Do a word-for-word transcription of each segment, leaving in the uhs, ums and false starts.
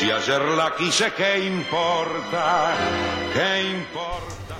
Si ayer la quise, ¿qué importa? ¿Qué importa?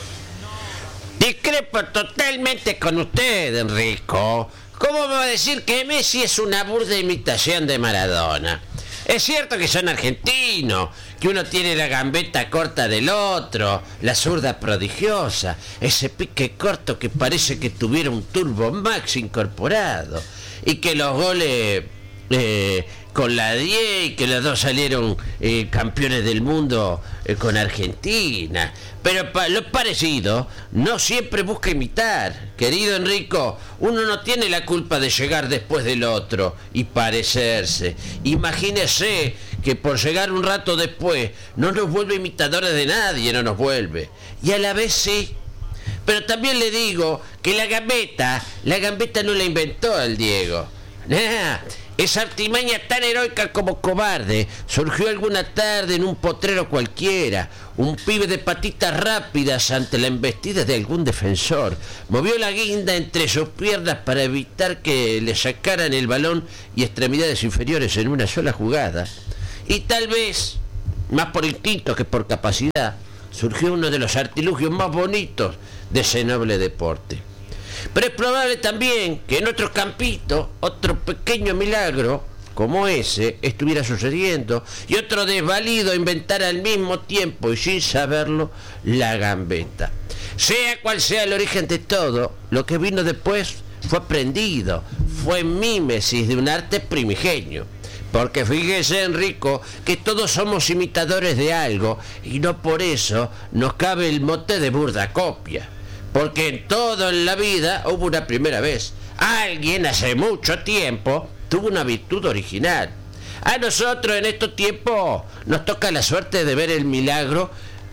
Discrepo totalmente con usted, Enrico. ¿Cómo va a decir que Messi es una burda imitación de Maradona? Es cierto que son argentinos, que uno tiene la gambeta corta del otro, la zurda prodigiosa, ese pique corto que parece que tuviera un Turbo Max incorporado, y que los goles eh, con la diez y que los dos salieron eh, campeones del mundo eh, con Argentina. Pero pa lo parecido no siempre busca imitar. Querido Enrico, uno no tiene la culpa de llegar después del otro y parecerse. Imagínese que por llegar un rato después no nos vuelve imitadores de nadie, no nos vuelve. Y a la vez sí. Pero también le digo que la gambeta, la gambeta no la inventó el Diego. Nah, esa artimaña tan heroica como cobarde surgió alguna tarde en un potrero cualquiera. Un pibe de patitas rápidas ante la embestida de algún defensor movió la guinda entre sus piernas para evitar que le sacaran el balón y extremidades inferiores en una sola jugada. Y tal vez, más por instinto que por capacidad, surgió uno de los artilugios más bonitos de ese noble deporte. Pero es probable también que en otro campito, otro pequeño milagro como ese estuviera sucediendo y otro desvalido inventara al mismo tiempo y sin saberlo la gambeta. Sea cual sea el origen de todo, lo que vino después fue aprendido, fue mímesis de un arte primigenio. Porque fíjese, Enrico, que todos somos imitadores de algo y no por eso nos cabe el mote de burda copia. Porque en todo en la vida hubo una primera vez. Alguien hace mucho tiempo tuvo una virtud original. A nosotros en estos tiempos nos toca la suerte de ver el milagro.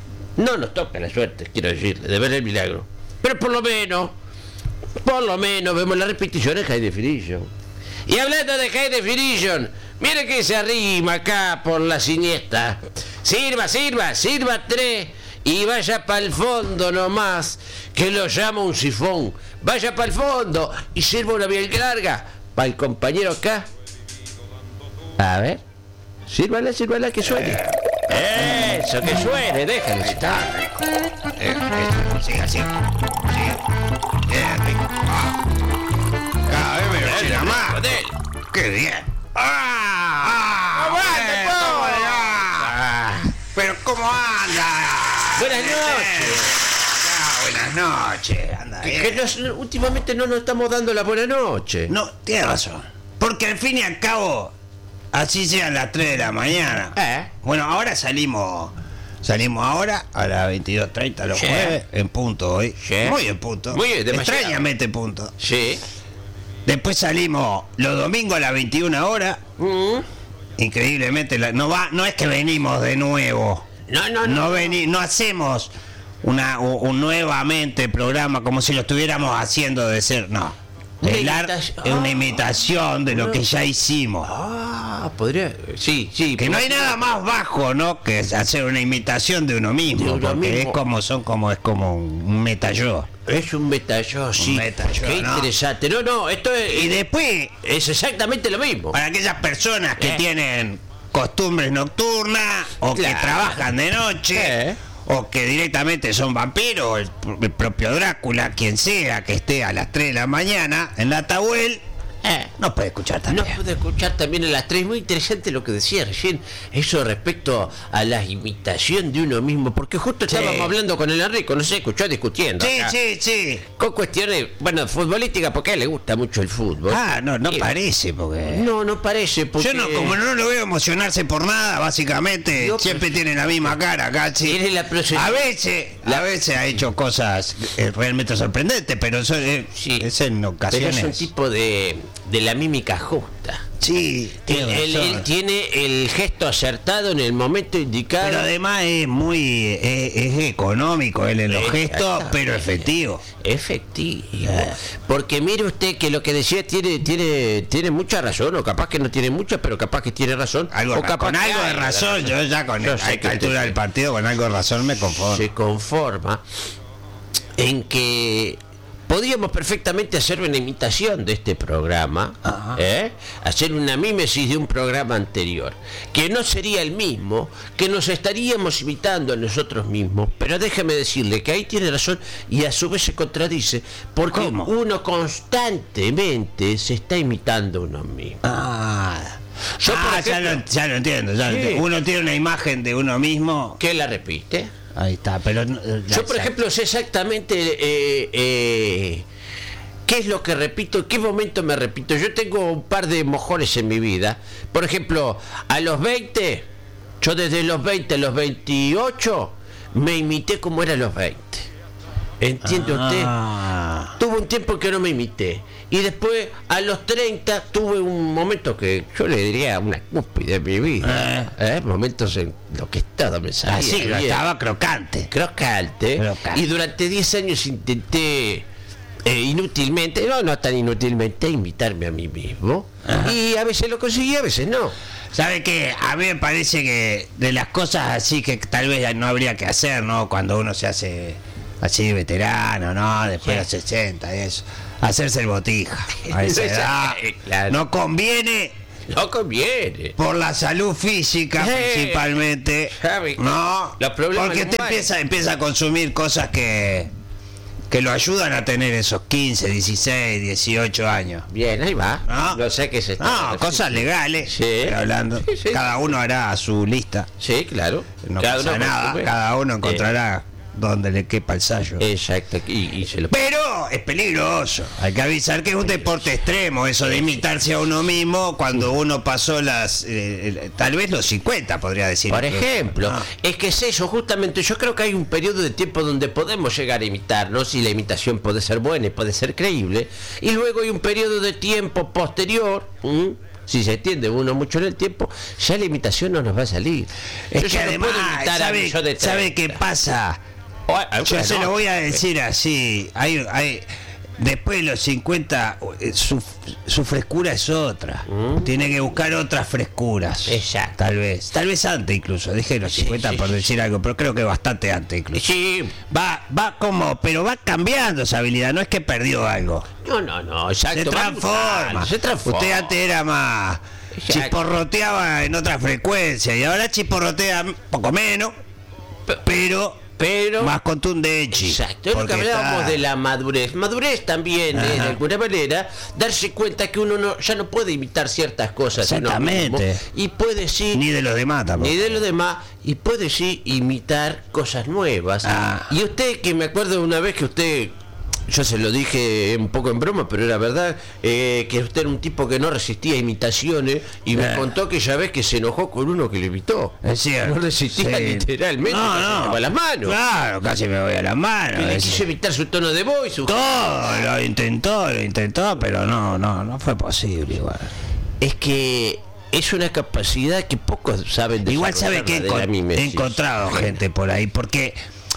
No nos toca la suerte, quiero decir, de ver el milagro. Pero por lo menos, por lo menos vemos la repetición en High Definition. Y hablando de High Definition, mire que se arrima acá por la siniestra. Sirva, sirva, sirva tres. Y vaya para el fondo nomás, que lo llama un sifón. Vaya para el fondo y sirva una bien larga para el compañero acá. A ver, sírvala, sírvala que suene. Eso, que suene, déjalo. Está rico. Eh, eh, sigue así. Sigue. Bien rico. Ah. Cada vez me lo llena más. ¡Qué bien! ¡Ah! ¡Ah! ¡Aguante, pobre! ¡Ah! ¡Pero cómo anda! Buenas noches. Ah, buenas noches. Anda Que, bien. que nos, últimamente no nos estamos dando la buena noche. No, tienes razón. Porque al fin y al cabo, así sean las tres de la mañana. ¿Eh? Bueno, ahora salimos. Salimos ahora a las veintidós treinta los Sí. jueves, en punto hoy. Sí. Muy en punto. Muy bien, demasiado. Extrañamente en punto. Sí. Después salimos los domingos a las veintiuna horas. Mm. Increíblemente, la- no va, no es que venimos de nuevo. No, no, no. No, veni, no hacemos una, un, un nuevamente programa como si lo estuviéramos haciendo de ser. No. Una El ar- imitación. es una Ah. imitación de lo que ya hicimos. Ah, podría. Sí, sí. Que no hay nada más bajo, ¿no? Que es hacer una imitación de uno mismo. De uno porque mismo. es como son como es como un meta yo. Es un metayo, sí. metayo, Qué ¿no? interesante. No, no, esto es, Y después, es exactamente lo mismo. para aquellas personas que Eh. tienen costumbres nocturnas o que Claro. trabajan de noche Eh. o que directamente son vampiros, el, el propio Drácula, quien sea que esté a las tres de la mañana en la Tahuel, Eh. no puede escuchar No también. pude escuchar también a las tres. Muy interesante lo que decía recién. Eso respecto a la imitación de uno mismo. Porque justo Sí. estábamos hablando con el Enrico. No se escuchó discutiendo. Sí, acá. sí, sí. Con cuestiones, bueno, futbolísticas, porque a él le gusta mucho el fútbol. Ah, no, no Y- parece, porque... No, no parece. Porque Yo no, como no lo veo emocionarse por nada, básicamente, Yo, siempre tiene la misma cara, Cachi. Tiene la procesión. A veces, a veces ha hecho cosas eh, realmente sorprendentes, pero eso eh, Sí. es en Pero ocasiones. es un tipo de, de la mímica justa. Sí, Él, tiene él- razón. él tiene el gesto acertado en el momento indicado. Pero además es muy es, es económico él en los gestos, Exactamente. pero efectivo. Efectivo. Eh. Porque mire usted que lo que decía tiene tiene tiene mucha razón, o capaz que no tiene mucha, pero capaz que tiene razón. Algo, o capaz con que algo de hay razón, yo ya con Yo a sé esta que altura usted del partido, con algo de razón me conformo. se conforma en que podríamos perfectamente hacer una imitación de este programa, ¿eh? Hacer una mímesis de un programa anterior, que no sería el mismo, que nos estaríamos imitando a nosotros mismos, pero déjeme decirle que ahí tiene razón y a su vez se contradice, porque ¿Cómo? uno constantemente se está imitando a uno mismo. Ah, Yo, por ah, ya, ejemplo- lo, ya lo entiendo. Ya lo Sí. entiendo. Uno tiene una imagen de uno mismo. ¿Qué la repite? Ahí está, pero... no, eh, Yo, por ya- ejemplo, sé exactamente eh, eh, qué es lo que repito, en qué momento me repito. Yo tengo un par de mojones en mi vida. Por ejemplo, a los veinte, yo desde los veinte a los veintiocho, me imité como era a los veinte. ¿Entiende usted? Ah. Tuve un tiempo que no me imité. Y después, a los treinta, tuve un momento que yo le diría una cúspide de mi vida. ¿Eh? Momentos en los que todo me salía Así, bien. estaba crocante. Crocante. Crocante. Y durante diez años intenté eh, inútilmente, no, no tan inútilmente, imitarme a mí mismo. Ajá. Y a veces lo conseguí, a veces no. ¿Sabe qué? A mí me parece que de las cosas así que tal vez no habría que hacer, ¿no? Cuando uno se hace así veterano, ¿no? Después de los sesenta y eso. Hacerse el botija. A esa edad. Claro. No conviene No conviene. por la salud física Eh, principalmente. sabe, No, los problemas porque usted lumbares. empieza, empieza a consumir cosas que, que lo ayudan a tener esos quince, dieciséis, dieciocho años. Bien, ahí va. No, No sé qué se está. No, cosas legales. Sí. estoy hablando. Sí, sí, Cada sí. uno hará su lista. Sí, claro. No Cada pasa uno nada. consume. Cada uno Eh, encontrará donde le quepa el sallo. Exacto. Y, y se lo. Pero es peligroso. Hay que avisar que es un deporte extremo eso de imitarse a uno mismo cuando uno pasó las, eh, eh, tal vez los cincuenta, podría decir. Por ejemplo, Ah. es que es eso, justamente, yo creo que hay un periodo de tiempo donde podemos llegar a imitarnos y la imitación puede ser buena y puede ser creíble, y luego hay un periodo de tiempo posterior, ¿m? Si se extiende uno mucho en el tiempo, ya la imitación no nos va a salir. Es Yo que ya no además, puedo imitar a ¿sabe, mi yo de ¿sabe qué treinta. pasa? O- ah, Yo se bueno, lo voy a decir así. Hay, hay, después de los cincuenta, eh, su, su frescura es otra. Tiene que buscar otras frescuras. Exacto. Tal vez. Tal vez antes incluso. Dije los Sí, cincuenta sí, por sí. decir algo, pero creo que bastante antes incluso. Sí, Va, va como, pero va cambiando esa habilidad. No es que perdió algo. no, no, no, exacto. Se va transforma. mutando, se transforma. Usted antes era más. Exacto. Chisporroteaba en otra frecuencia y ahora chisporrotea un poco menos, pero Pero más contundente. exacto, es lo que porque hablábamos está- de la madurez. Madurez también, eh, de Ajá. alguna manera, darse cuenta que uno no, ya no puede imitar ciertas cosas. de uno Exactamente. mismo, y puede sí, Ni de los demás tampoco. ni de lo demás, y puede sí imitar cosas nuevas. Ah. Y usted, que me acuerdo una vez que usted, yo se lo dije un poco en broma, pero era verdad, eh, que usted era un tipo que no resistía imitaciones, y me Eh. contó que ya ves que se enojó con uno que le imitó. Es cierto. No resistía Sí. literalmente, No, casi no. se va las manos. Claro, casi me voy a las manos. Que le Es- quiso evitar su tono de voz y su... Todo lo intentó, lo intentó, pero no, no, no fue posible igual. Es que es una capacidad que pocos saben Igual sabe que he, desarrollarla de la encon- he mimesis. encontrado gente por ahí, porque,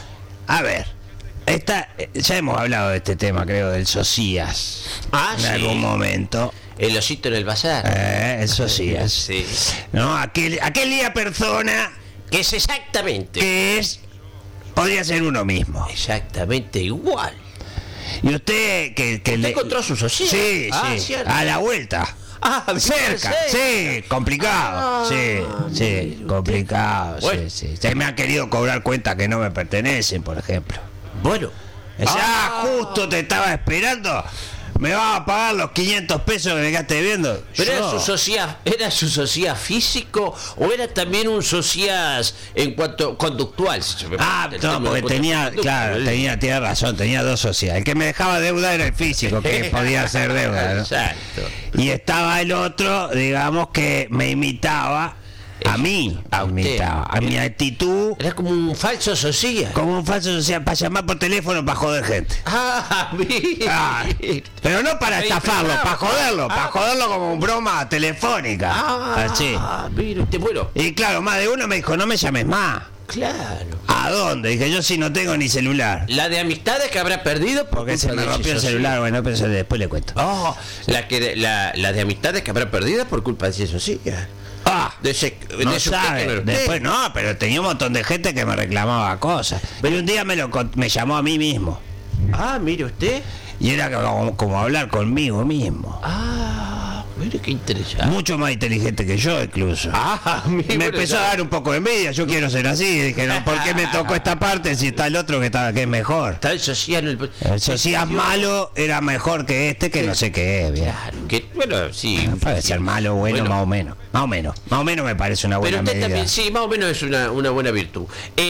a ver, esta, ya hemos hablado de este tema, creo, del Socias. Ah, en sí. algún momento. El osito en el bazar. Eh, el Socias. Sí. ¿No? Aquel, aquel día persona Que es exactamente. que es, podría ser uno mismo. Exactamente igual. Y usted que, que ¿Usted encontró su Socias? Sí, Ah, sí, cierto. a la vuelta. Ah, Cerca, sí, complicado, Ah, sí, sí, complicado, Bueno. sí, sí. Se me han querido cobrar cuentas que no me pertenecen, por ejemplo. Bueno. Ya Ah. justo te estaba esperando, me vas a pagar los quinientos pesos que me quedaste viendo. ¿Pero era Yo- su sociedad, era su sociedad físico o era también un sociedad en cuanto conductual? Si se me Ah, permite el no, término porque de tenía, conductual. claro, tenía, tenía razón, tenía dos sociedades. El que me dejaba deuda era el físico, que podía ser deuda, ¿no? Exacto. Y estaba el otro, digamos, que me imitaba a mí, A usted. imitaba, a mi actitud, Era como un falso socia. como un falso social, para llamar por teléfono para joder gente. Ah, mira. Ah, pero no para Ahí estafarlo, pegaba. para joderlo, Ah. para joderlo como broma telefónica. Ah, Así. mira usted, bueno, Y claro, más de uno me dijo, no me llames más. claro. ¿A dónde? Dije, yo si no tengo ni celular. La de amistades que habrá perdido por Porque culpa se me de ese rompió el socio. celular, bueno, pero eso después le cuento. Oh, la que la, la de amistades que habrá perdido por culpa de ese socio. Ah, De ese, de no ese sabe. usted que no- Después no, pero tenía un montón de gente que me reclamaba cosas. Y un día me lo con- me llamó a mí mismo. Ah, mire usted. y era como, como hablar conmigo mismo. Ah, mire qué interesante. Mucho más inteligente que yo incluso. Ah, mire, Me bueno, empezó ya. a dar un poco de envidia, yo quiero ser así. Dije, no, ¿por qué me tocó esta parte si está el otro que, está, que es mejor? Está el social. El, El si es malo era mejor que este que no sé qué es, bien. Claro, que, bueno, sí. Puede ser malo o bueno, Bueno. más o menos. Más o menos. Más o menos me parece una buena Pero usted medida. también, sí, más o menos es una, una buena virtud.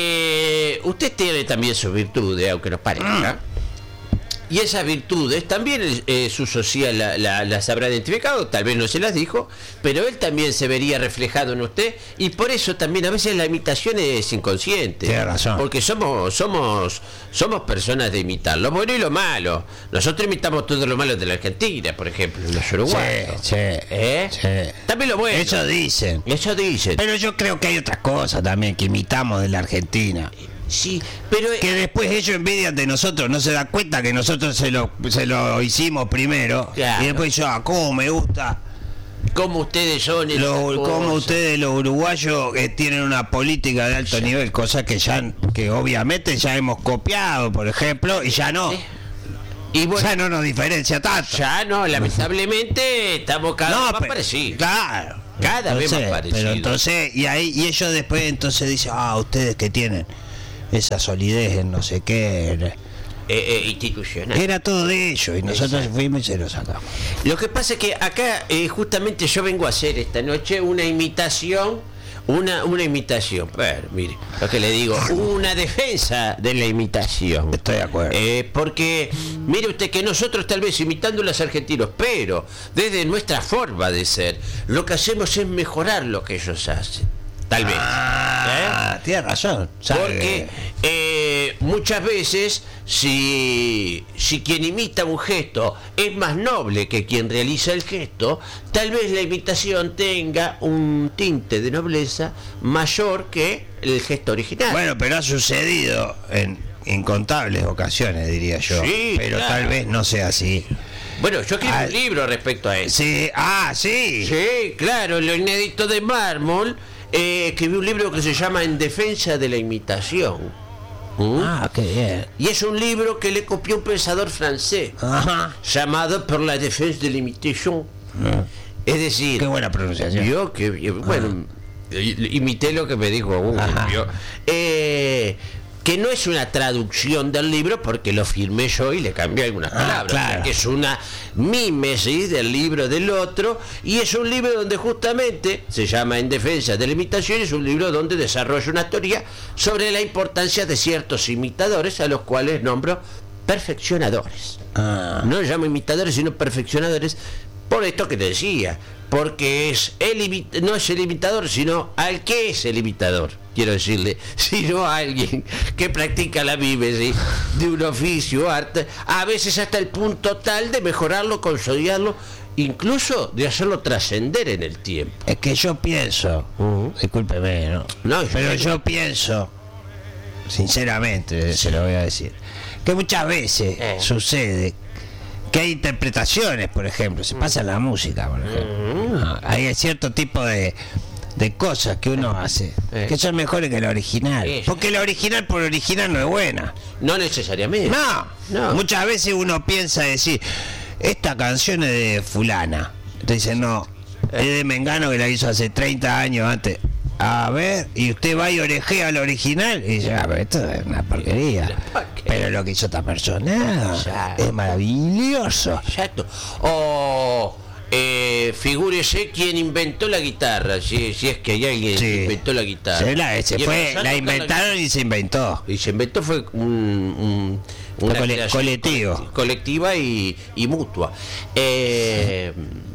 Eh, usted tiene también sus virtudes, aunque nos parezca. Y esas virtudes también eh, su social la- la- las habrá identificado, tal vez no se las dijo, pero él también se vería reflejado en usted y por eso también a veces la imitación es inconsciente. Tiene razón. Porque somos somos somos personas de imitar lo bueno y lo malo. Nosotros imitamos todo lo malo de la Argentina, por ejemplo, los uruguayos. Sí, sí, ¿Eh? sí. También lo bueno. Eso dicen. Eso dicen. Pero yo creo que hay otras cosas también que imitamos de la Argentina. Sí, pero Que después ellos envidian de nosotros, no se dan cuenta que nosotros se lo, se lo hicimos primero. Claro. Y después yo, ah, cómo me gusta. como ustedes son esas Lo, cosas. como ustedes los uruguayos que tienen una política de alto nivel, cosa que ya que obviamente ya hemos copiado, por ejemplo, y ya no. Y bueno, Ya no nos diferencia tanto. ya no, lamentablemente estamos cada vez más pero- parecidos. Claro. Cada vez más Entonces, parecidos. Pero entonces, y ahí y ellos después entonces dicen, ah, ustedes que tienen esa solidez en no sé qué. Eh, eh, institucional. Era todo de ellos y nosotros Exacto. fuimos y se lo sacamos. Lo que pasa es que acá eh, justamente yo vengo a hacer esta noche una imitación, una, una imitación, pero mire, lo que le digo, una defensa de la imitación. Estoy de acuerdo. Eh, porque mire usted que nosotros tal vez imitando a los argentinos, pero desde nuestra forma de ser, lo que hacemos es mejorar lo que ellos hacen. Tal vez. Ah, ¿Eh? tiene razón. ¿sabe? Porque eh, muchas veces si, si quien imita un gesto es más noble que quien realiza el gesto, tal vez la imitación tenga un tinte de nobleza mayor que el gesto original. Bueno, pero ha sucedido en incontables ocasiones, diría yo. Sí, pero claro. tal vez no sea así. Bueno, yo escribí Ah, un libro respecto a eso. Sí, ah, sí. Sí, claro, lo inédito de Mármol. Eh, escribí un libro que se llama En defensa de la imitación. ¿Mm? Ah, qué bien. Y es un libro que le copió un pensador francés Ajá. llamado Por la défense de l'imitation. Es decir, Qué buena pronunciación. yo que bueno, imité lo que me dijo uno, Ajá. yo. Eh, que no es una traducción del libro porque lo firmé yo y le cambié algunas Ah, palabras, claro. que es una mímesis del libro del otro y es un libro donde justamente se llama En defensa de la imitación, es un libro donde desarrolla una teoría sobre la importancia de ciertos imitadores a los cuales nombro perfeccionadores. Ah. No llamo imitadores sino perfeccionadores por esto que te decía, porque es el imi- no es el imitador sino al que es el imitador, quiero decirle, sino a alguien que practica la mímesis de un oficio, arte, a veces hasta el punto tal de mejorarlo, consolidarlo, incluso de hacerlo trascender en el tiempo. Es que yo pienso, discúlpeme, ¿no? No, yo- pero yo pienso, sinceramente, se lo voy a decir, que muchas veces Eh. sucede que hay interpretaciones, por ejemplo, se pasa en la música, por ejemplo. Ah, hay cierto tipo de, de cosas que uno hace Eh. que son mejores que la original. Eso. Porque la original por original no es buena. No necesariamente. No, No. muchas veces uno piensa decir, esta canción es de fulana. Entonces dice, no, es de Mengano que la hizo hace treinta años antes. A ver, y usted va y orejea la original y dice, ah, pero esto es una porquería. ¿Para qué? Pero lo que hizo esta persona Exacto. es maravilloso. Exacto. O eh, figúrese quién inventó la guitarra, si, si es que hay alguien Sí. que inventó la guitarra. Se la, se Y fue, empezó a la tocar inventaron y se inventó. Y se inventó fue un, un- una Cole- creación colectivo. colecti- colectiva y, y mutua. Eh,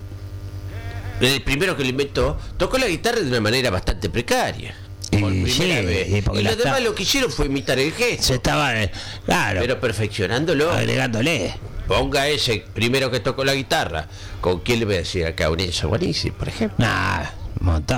el primero que lo inventó tocó la guitarra de una manera bastante precaria. Y Por primera sí, vez. y Y, porque la los demás está- lo que hicieron fue imitar el gesto, Se estaba, eh, claro, pero perfeccionándolo. agregándole. Ponga ese primero que tocó la guitarra. ¿Con quién le voy a decir acá? Un Enzo Guarisi, por ejemplo. Nah, un montón.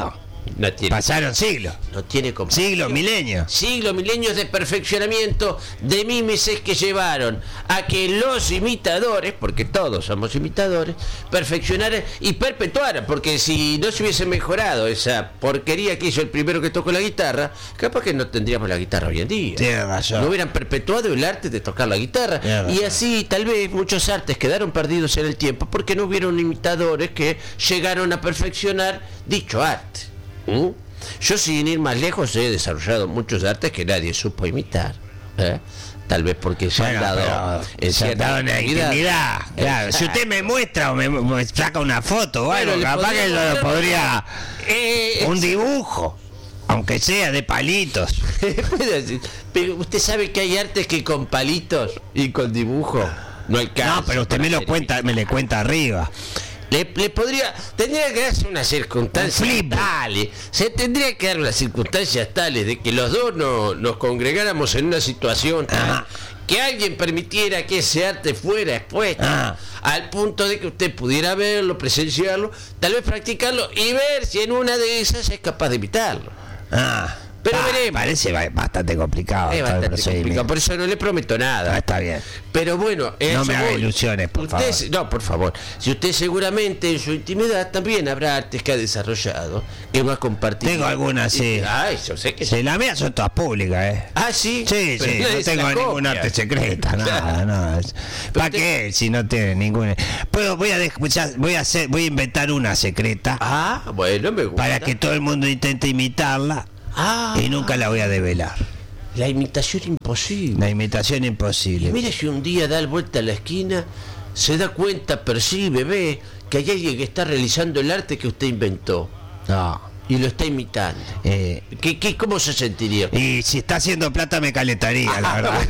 No tiene, Pasaron siglos. no tiene comparación. Siglos, milenios. Siglos, milenios de perfeccionamiento, de mímesis que llevaron a que los imitadores, porque todos somos imitadores, perfeccionaran y perpetuaran, porque si no se hubiese mejorado esa porquería que hizo el primero que tocó la guitarra, capaz que no tendríamos la guitarra hoy en día. Tiene razón. No hubieran perpetuado el arte de tocar la guitarra. Tiene razón. Y así tal vez muchos artes quedaron perdidos en el tiempo porque no hubieron imitadores que llegaron a perfeccionar dicho arte. ¿Mm? Yo, sin ir más lejos, he desarrollado muchos artes que nadie supo imitar, ¿eh? Tal vez porque se Bueno, han dado pero en se han cierta dado en la intimidad. intimidad. Claro. Si usted me muestra o me, me saca una foto o algo, Bueno, le capaz que yo podría- lo podría. Eh, Un dibujo. Aunque sea de palitos. puede decir, pero usted sabe que hay artes que con palitos y con dibujo no alcanza. No, pero usted para me lo hacer cuenta, me le cuenta arriba. Le, le podría, tendría que darse unas circunstancias Un flip. tales, se tendría que dar unas circunstancias tales de que los dos no, nos congregáramos en una situación tal, Ajá. que alguien permitiera que ese arte fuera expuesto, Ah. al punto de que usted pudiera verlo, presenciarlo, tal vez practicarlo y ver si en una de esas es capaz de imitarlo. Ah, Pero ah, veremos. parece ba- bastante complicado. Es todo el bastante procedimiento. complicado, por eso no le prometo nada. Ah, está bien. Pero bueno, eso me haga voy. ilusiones, por Usted favor. se- No, por favor. Si usted seguramente en su intimidad también habrá artes que ha desarrollado, que no ha compartido. Tengo algunas, sí. Ay, yo sé que sí. Sí, las mías son todas públicas, ¿eh? Ah, sí. Sí, Pero sí, nadie no se tengo la ningún copia. arte secreta, nada, Claro. nada. ¿Para usted- qué? Si no tiene ninguna. Puedo, voy a, dej- ya- voy a hacer, voy a inventar una secreta Ah, bueno, me gusta. para que todo el mundo intente imitarla Ah, y nunca la voy a develar. la imitación imposible. La imitación Y imposible. mire si un día da vuelta a la esquina, se da cuenta, percibe, ve que hay alguien que está realizando el arte que usted inventó No. y lo está imitando. eh, ¿Qué, qué, ¿Cómo se sentiría? y si está haciendo plata me calentaría, la verdad.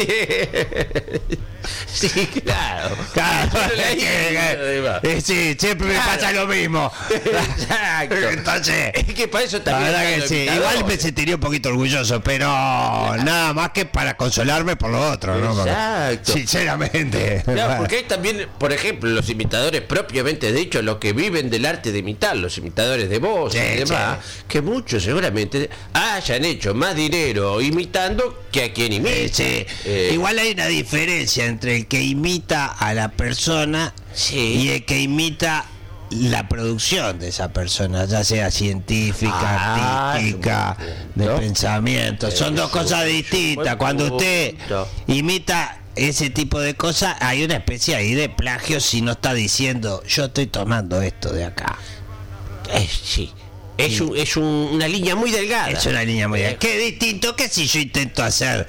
Sí, claro. Claro, Yo no la es hice, que- además. eh, sí, siempre me Claro. pasa lo mismo. Exacto. Entonces, Es que para eso la también verdad están que los sí. imitadores. Igual me sentiría un poquito orgulloso, pero nada más que para consolarme por lo otro, ¿no? Porque- Exacto. Sinceramente. Claro, porque hay también, por ejemplo, los imitadores propiamente dicho, los que viven del arte de imitar, los imitadores de voz Sí, y demás, que muchos seguramente hayan hecho más dinero imitando que a quien imita. Eh, sí. Eh, Igual hay una diferencia entre el que imita a la persona Sí. y el que imita la producción de esa persona, ya sea científica, Ah, artística, es un buen de punto. pensamiento. Son Es dos un cosas buen distintas. Cuando usted punto. imita ese tipo de cosas, hay una especie ahí de plagio si no está diciendo yo estoy tomando esto de acá. eh, sí. Es, un- es un- una línea muy delgada. Es una línea muy Eh, bien. Qué distinto que si yo intento hacer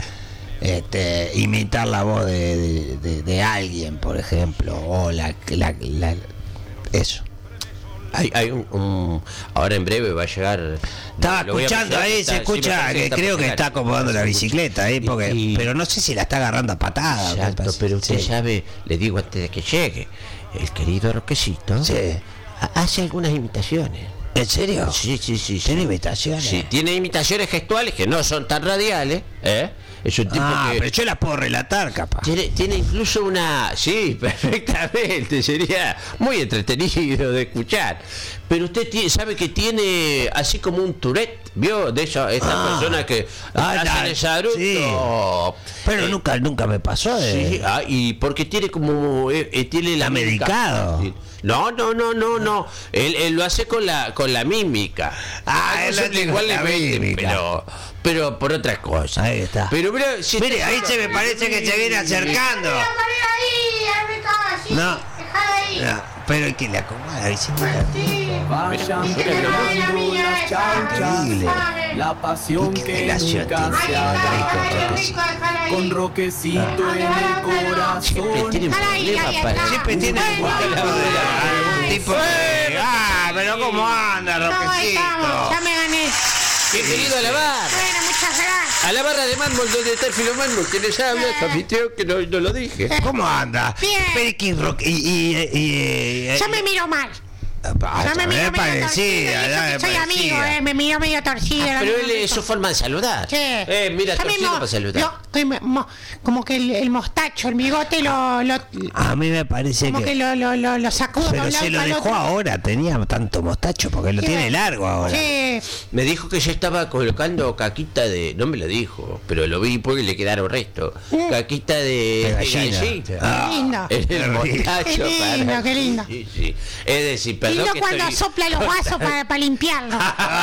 este imitar la voz de, de- de- de alguien, por ejemplo, o la, la- la- eso. Hay, hay un, un- ahora en breve va a llegar. Estaba lo voy a escuchando mencionar, ahí, está- se sí, me escucha parece que está creo por que llegar. está acomodando la Se escucha. bicicleta ahí, porque, Y- pero no sé si la está agarrando a patadas. me Exacto, parece. pero usted Sí. sabe, le digo antes de que llegue, el querido Roquecito Sí. ha- hace algunas imitaciones. ¿En serio? Sí, sí, sí. sí. ¿Tiene imitaciones? Sí, tiene imitaciones gestuales que no son tan radiales, ¿eh? Es un tipo Ah, que pero yo las puedo relatar, capaz. tiene, tiene incluso una... Sí, perfectamente, sería muy entretenido de escuchar. Pero usted tie- sabe que tiene así como un Tourette, ¿vio? De esa, estas Ah. personas que Ah, hacen ya, esa bruto. sí. Pero Eh, nunca, nunca me pasó de... Sí, ah, y porque tiene como eh, eh, tiene la ¿Está mímica medicado? fácil. No, no, no, no, no. Él, él lo hace con la con la mímica. Ah, Algunos él lo hace igual con le la meten, mímica. pero pero por otra cosa. Ahí está. Pero mira, si Mire, está- ahí se me parece que se viene acercando. No. No. No, pero hay que le acomoda la bicicleta. Vayan Increíble. la pasión ¿Qué que relación nunca tiene se acaba. Con Roquecito en el siempre corazón. tiene un problema para Siempre tiene algún tipo de... algún tipo de... Ah, pero ¿cómo anda, Roquecito? Ya me gané. Qué querido alabar. Bueno, muchas gracias. A la barra de mármol donde está el filomármol que les habla, su anfitrión, que no, no lo dije. ¿Cómo anda? Bien. Perkin Rock y... y, y, y- Ya me miro mal. Ah, No me me miró medio parecía, torcido, y eso ya que me soy amigo, parecía. eh, me miró medio torcido. Ah, lo pero mismo él que es tú. su forma de saludar. Sí. Eh, mira, Yo torcido mismo- para saludar. yo, estoy me- mo- como que el, el mostacho, el bigote lo, lo A mí me parece como que que... lo, lo, lo, lo sacudo de Pero un lado se lo para el dejó otro. ahora, tenía tanto mostacho, porque lo Sí, tiene bueno. largo ahora. Sí, Me dijo que ya estaba colocando caquita de... No me lo dijo, pero lo vi porque le quedaron restos. Caquita de... De gallina. gallina. Ah, qué lindo. En el mostacho. Qué lindo, para- qué lindo. Sí, sí. Es decir, perdón lindo que cuando estoy- sopla los vasos para, para limpiarlo.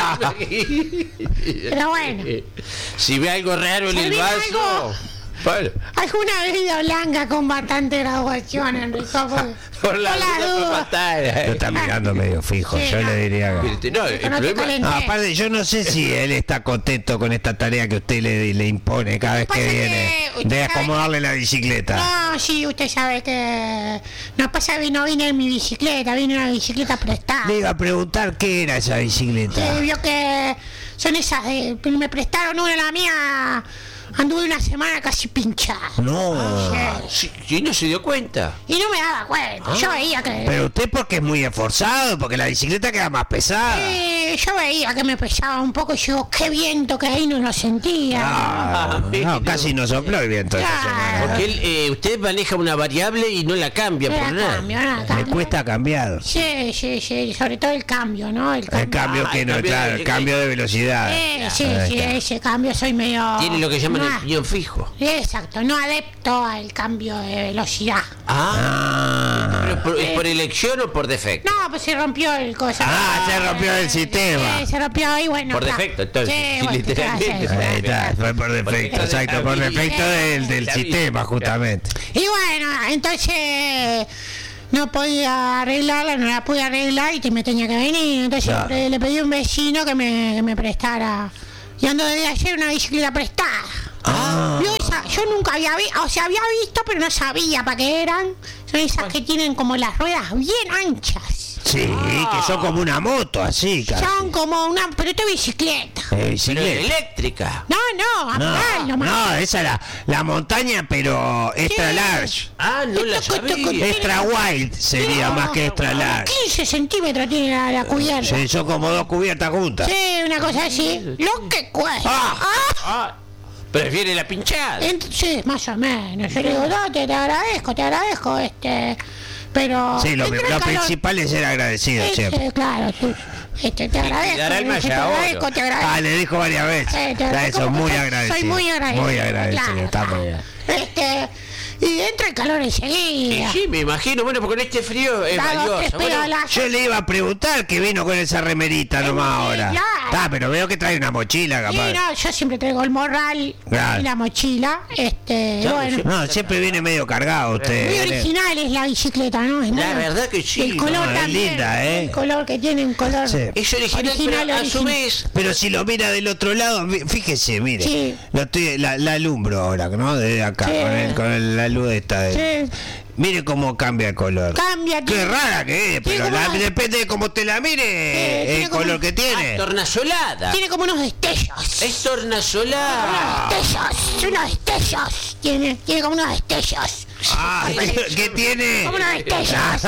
Pero bueno. Si ve algo raro en el ¿Servirá vaso... algo? Bueno, Alguna bebida blanca con bastante graduación, Enrico. Por, por la por duda, las por dudas. matar, eh. Lo está mirando medio fijo, Sí, yo no. le diría que... Este, No, el No te problema... calentes. No, aparte, yo no sé si él está contento con esta tarea que usted le, le impone cada vez que pasa viene que usted de sabe acomodarle la bicicleta. No, sí, usted sabe que... No pasa que no vine en mi bicicleta, vine en una bicicleta prestada. Le iba a preguntar qué era esa bicicleta. Sí, vio que son esas de... Me prestaron una, la mía... Anduve una semana casi pinchada. No. Sí. Sí, sí, no se dio cuenta. Y no me daba cuenta. Yo veía que... Pero usted porque es muy esforzado, porque la bicicleta queda más pesada. Eh, yo veía que me pesaba un poco y yo, qué viento que ahí no lo sentía. Ah, no, casi no sopló el viento esta Claro. semana. Porque él, eh, usted maneja una variable y no la cambia No por la nada. cambio, no la Le cambio. cuesta cambiar. Sí, sí, sí, sobre todo el cambio, ¿no? El cambio. El cambio Ah, que el no, cambio claro, de- el cambio de velocidad. Eh, sí, Ahí sí, está. ese cambio soy medio... Tiene lo que llaman no, el piñón fijo. Exacto, no adepto al cambio de velocidad. Ah. ¿Pero por, ¿Es por Eh. elección o por defecto? No, pues se rompió el cosa. Ah, se rompió el sistema. Sí, se rompió y bueno. Por está. defecto, entonces, Sí, sí, bueno, literalmente. ¿qué te vas a hacer? Ahí está, fue por defecto, exacto, por defecto del, del La sistema, vida. justamente. Y bueno, entonces no podía arreglarla, no la pude arreglar y te- me tenía que venir. Entonces Claro. le, le pedí a un vecino que me, que me prestara. Y ando desde ayer una bicicleta prestada. Ah. Yo, esa- yo nunca había visto, o sea, había visto, pero no sabía para qué eran. Son esas que tienen como las ruedas bien anchas. Sí, que son como una moto, así, casi. Son como una, pero esto es bicicleta. Eh, Pero bicicleta. eléctrica. No, no, a pedal No, nomás. no, esa es la, la montaña, pero extra Sí. large. Ah, no la Esto- esto- sabía. Extra wide sería No, más que extra large. quince centímetros tiene la, la cubierta. Sí, son como dos cubiertas juntas. Sí, una cosa así. Lo que cuesta. Ah. Ah, Ah, prefiere la pinchada. ent- sí, más o menos. Yo le digo, no, te, te agradezco, te agradezco, este. Pero. Sí, lo, entra el lo calor. principal es ser agradecido Sí, siempre. sí, claro, tú. Este, te agradezco. dar alma este, te ya agradezco, oro. te agradezco. Ah, le dijo varias veces. Eh, te Ya, agradezco eso, muy porque soy- agradecido. Soy muy agradecido. Muy agradecido, claro, está muy claro. bien. Este. Y entra el calor Y enseguida. sí, me imagino, bueno, porque con este frío es Da dos, valioso. tres Bueno, pedalazos. Yo le iba a preguntar que vino con esa remerita nomás Eh, ahora. claro. Ah, pero veo que trae una mochila, Sí, capaz. no, yo siempre traigo el morral Claro. y la mochila. Este, Claro, bueno. sí. No, siempre viene medio cargado Muy usted. original es la bicicleta, ¿no? Es La muy- verdad que sí, El color no, es también. linda, ¿eh? El color que tiene un color. Sí. es original, pero a su original. vez... Pero si lo mira del otro lado, fí- fíjese, mire. Sí. Lo estoy, la, la alumbro ahora, ¿no? Desde acá, Sí. con, el- con el- la luz esta. De, Sí. Mire cómo cambia el color. Cambia. Qué tiene- rara que es, pero como la- una- depende de cómo te la mire, tiene el como- color que tiene. Ah, tornasolada. Tiene como unos destellos. Es tornasolada. Destellos. Unos destellos. Tiene, tiene como unos destellos. Ah, ¿qué tiene? Como unos destellos.